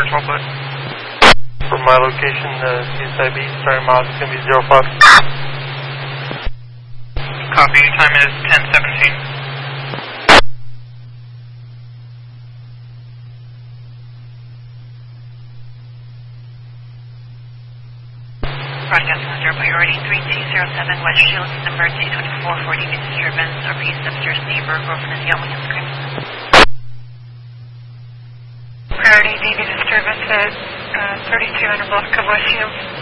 12 foot. For my location, CSIB, starting miles is going to be 05. Copy, time is 10:17. Broadcast Master, priority 3207 West Shields, number 22440, disturbance over east of your neighbor, Groveland is yelling and screaming. Priority DV disturbance at 3200 block of West Shields.